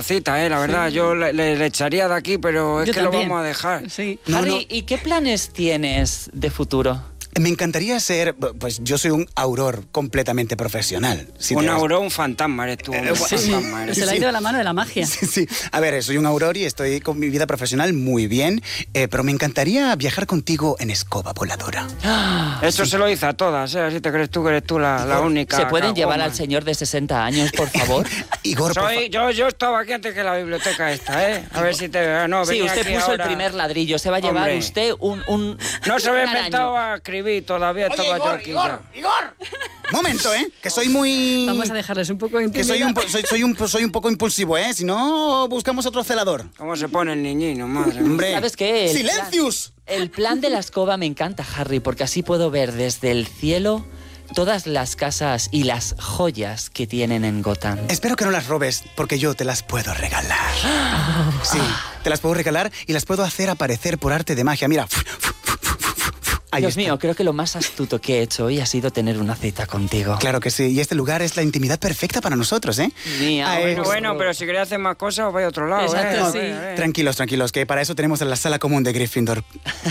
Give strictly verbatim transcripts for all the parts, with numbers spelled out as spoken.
pobrecita, eh, la verdad. Sí. Yo le, le, le echaría de aquí, pero es yo que también. lo vamos a dejar. Sí. No, Harry, no. ¿y qué planes tienes de futuro? Me encantaría ser, pues yo soy un auror completamente profesional. Si un te das- auror, un fantasma eres tú. Un Eh, Sí, fantasma eres. se le ha ido de la mano de la magia. Sí, sí. A ver, soy un auror y estoy con mi vida profesional muy bien, eh, pero me encantaría viajar contigo en escoba voladora. Eso se lo dice a todas, ¿eh? Así te crees tú que eres tú la, la única. ¿Se pueden llevar cagoma. al señor de sesenta años, por favor? Igor, por Soy, yo, yo estaba aquí antes que la biblioteca esta, ¿eh? A ver si te... ah, No, Sí, venía usted aquí puso ahora. el primer ladrillo. Se va a llevar Hombre. usted un, un No se había un araño. inventado a escribir todavía. Oye, estaba yo Igor, aquí Igor, ya. Igor. Momento, ¿eh? Que soy muy... Vamos a dejarles un poco Que soy un, intimidados. po- soy, soy, un, soy un poco impulsivo, ¿eh? Si no, buscamos otro celador. ¿Cómo se pone el niñino, madre mía? Hombre. ¿Sabes qué? El ¡Silencius! plan- el plan de la escoba me encanta, Harry, porque así puedo ver desde el cielo todas las casas y las joyas que tienen en Gotham. Espero que no las robes, porque yo te las puedo regalar. Sí, te las puedo regalar y las puedo hacer aparecer por arte de magia. Mira. Ahí Dios está. mío, creo que lo más astuto que he hecho hoy ha sido tener una cita contigo. Claro que sí, y este lugar es la intimidad perfecta para nosotros, ¿eh? Mía, Ah, eh, Bueno, bueno, pero si queréis hacer más cosas, os vais a otro lado, Exacto, ¿eh? No, A ver, a ver. tranquilos, tranquilos, que para eso tenemos la sala común de Gryffindor.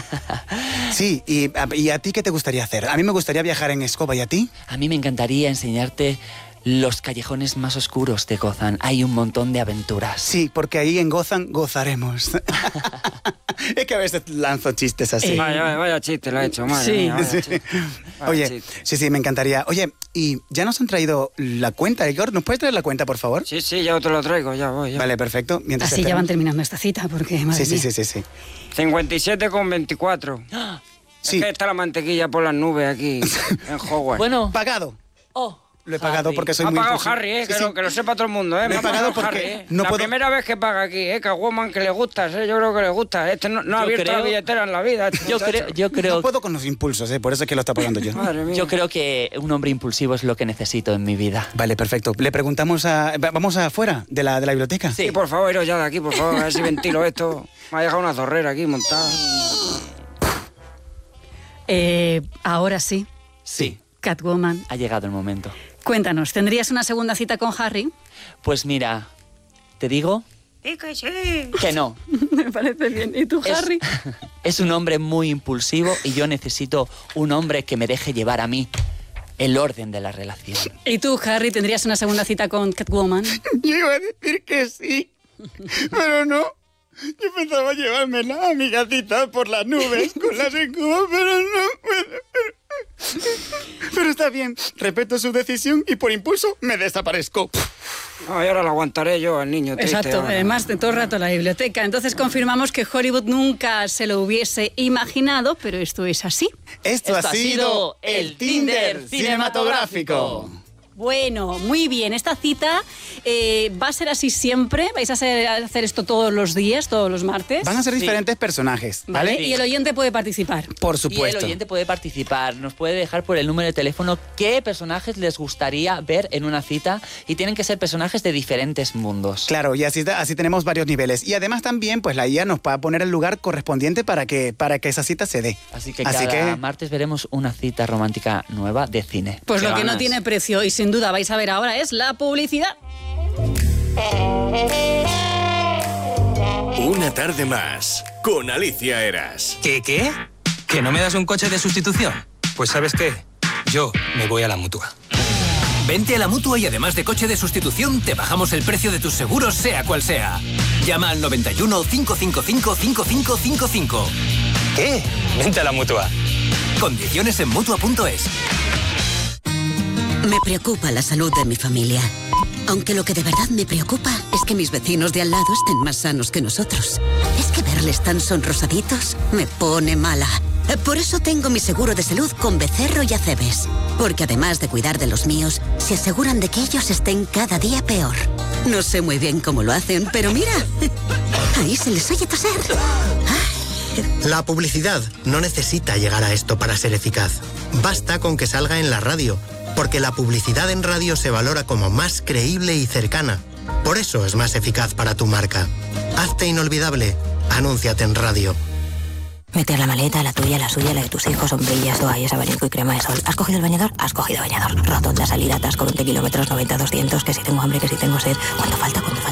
Sí, y a, y a ti qué te gustaría hacer? A mí me gustaría viajar en escoba, ¿y a ti? A mí me encantaría enseñarte los callejones más oscuros de Gotham. Hay un montón de aventuras. Sí, porque ahí en Gotham gozaremos. Es que a veces lanzo chistes así. Eh, Vaya, vaya, vaya chiste lo ha hecho, madre Sí. mía, vaya Sí. chiste. Vaya Oye, chiste. sí, sí, me encantaría. Oye, y ya nos han traído la cuenta, Igor. ¿Nos puedes traer la cuenta, por favor? Sí, sí, ya te lo traigo, ya voy. Ya. Vale, perfecto. Mientras Así ya van esperamos. terminando esta cita, porque madre Sí, sí, mía. sí, sí, sí. cincuenta y siete con veinticuatro. Sí. Es que está la mantequilla por las nubes aquí, en Hogwarts. Bueno, Pagado. oh, Lo he pagado Harry. porque soy Me ha muy pagado impulsivo. Harry, eh, Sí, que, sí. Lo, que lo sepa todo el mundo, eh. Le Me he ha pagado pagado porque Harry, eh. no la puedo- primera vez que paga aquí, eh, que a Woman que le gusta, eh. Yo creo que le gusta. Este no, no ha Yo abierto creo- la billetera en la vida. este Yo muchacho. creo, yo creo, No puedo con los impulsos, ¿eh? Por eso es que lo está pagando yo. Madre mía. yo creo que un hombre impulsivo es lo que necesito en mi vida. Vale, perfecto. Le preguntamos a... va- ¿Vamos afuera de la, de la biblioteca? Sí. Sí, por favor, iros ya de aquí, por favor, a ver si ventilo esto. Me ha dejado una zorrera aquí montada. Eh, ahora sí, Sí, Catwoman. ha llegado el momento. Cuéntanos, ¿tendrías una segunda cita con Harry? Pues mira, te digo Sí que sí. que no. Me parece bien. ¿Y tú, Es, Harry? es un hombre muy impulsivo y yo necesito un hombre que me deje llevar a mí el orden de la relación. ¿Y tú, Harry, tendrías una segunda cita con Catwoman? Yo iba a decir que sí, pero no. Yo pensaba llevármela a mi gatita por las nubes con las escobas, pero no puedo. Pero está bien, respeto su decisión y por impulso me desaparezco. No, y ahora lo aguantaré yo, al niño triste. Exacto, ahora. además de todo el rato en la biblioteca. Entonces confirmamos que Hollywood nunca se lo hubiese imaginado, pero esto es así. Esto, Esto ha sido el Tinder cinematográfico. Bueno, muy bien. Esta cita eh, va a ser así siempre. ¿Vais a hacer, a hacer esto todos los días, todos los martes? Van a ser Sí. diferentes personajes, ¿vale? ¿Vale? Y el oyente puede participar. Por Y el supuesto. oyente puede participar, nos puede dejar por el número de teléfono qué personajes les gustaría ver en una cita y tienen que ser personajes de diferentes mundos. Claro, y así, así tenemos varios niveles. Y además también, pues la I A nos va a poner el lugar correspondiente para que, para que esa cita se dé. Así que Así cada que- martes veremos una cita romántica nueva de cine. Pues Qué lo que no ganas. tiene precio y sin duda vais a ver ahora es la publicidad. Una tarde más con Alicia Eras. ¿Qué, qué? ¿Que no me das un coche de sustitución? Pues ¿sabes qué? Yo me voy a la Mutua. Vente a la Mutua y además de coche de sustitución, te bajamos el precio de tus seguros, sea cual sea. Llama al noventa y uno, cinco cinco cinco, cinco cinco cinco cinco. ¿Qué? Vente a la Mutua. Condiciones en Mutua punto es. Me preocupa la salud de mi familia. Aunque lo que de verdad me preocupa es que mis vecinos de al lado estén más sanos que nosotros. Es que verles tan sonrosaditos me pone mala. Por eso tengo mi seguro de salud con Becerro y Acebes. Porque además de cuidar de los míos, se aseguran de que ellos estén cada día peor. No sé muy bien cómo lo hacen, pero mira, ahí se les oye toser. La publicidad no necesita llegar a esto para ser eficaz. Basta con que salga en la radio, porque la publicidad en radio se valora como más creíble y cercana. Por eso es más eficaz para tu marca. Hazte inolvidable. Anúnciate en radio. Meter la maleta, la tuya, la suya, la de tus hijos, sombrillas, toallas, abanico y crema de sol. ¿Has cogido el bañador? Has cogido bañador. Rotonda, salida, atasco, veinte kilómetros, noventa, doscientos, que si tengo hambre, que si tengo sed. ¿Cuánto falta? ¿Cuánto falta?